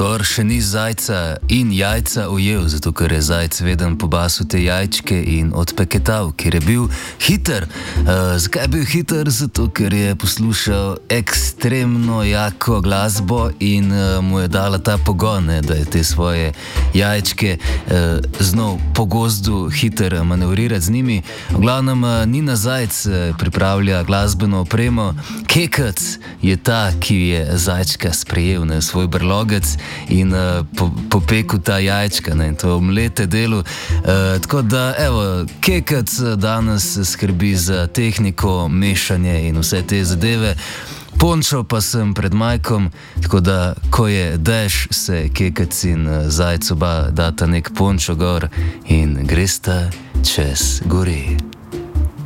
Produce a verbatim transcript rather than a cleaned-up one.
Gor še ni zajca in jajca ujel, zato ker je zajc veden pobasil te jajčke in odpeketal, ker je bil hiter. Uh, zakaj je bil hiter? Zato ker je poslušal ekstremno jako glasbo in uh, mu je dala ta pogon, ne, da je te svoje jajčke uh, znal po gozdu hiter manevrirati z njimi. V glavnem uh, Nina Zajc uh, pripravlja glasbeno opremo. Kekec je ta, ki je zajčka sprejel na svoj brlogec in uh, po, popekel ta jajčka, ne, in to omlete delu. Uh, tako da, evo, Kekec danes skrbi za tehniko, mešanje in vse te zadeve. Pončo pa sem pred majkom, tako da, ko je dež, se Kekec in uh, Zajc oba data nek pončo gor in gresta čez gori.